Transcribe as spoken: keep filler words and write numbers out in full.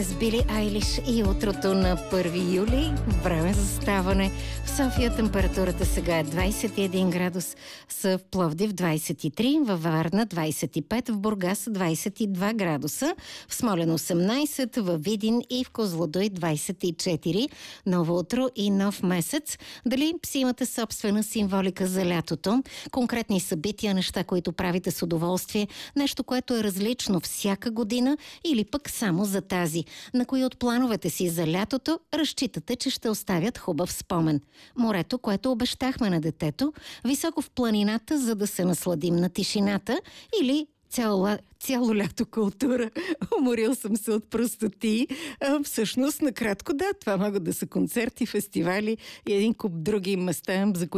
С Били Айлиш и утрото на първи юли, време за ставане. В София температурата сега е двайсет и един градус, в Пловдив двайсет и три, във Варна двайсет и пет, в Бургас двайсет и два градуса, в Смолян осемнайсет, в Видин и в Козлодуй двайсет и четири. Ново утро и нов месец. Дали си имате собствена символика за лятото? Конкретни събития, неща, които правите с удоволствие, нещо, което е различно всяка година или пък само за тази? На кои от плановете си за лятото разчитате, че ще оставят хубав спомен? Морето, което обещахме на детето, високо в планината, за да се насладим на тишината, или цяло, цяло лято култура? Уморил съм се от простоти. А, всъщност, накратко да, това могат да са концерти, фестивали и един куп други места, за които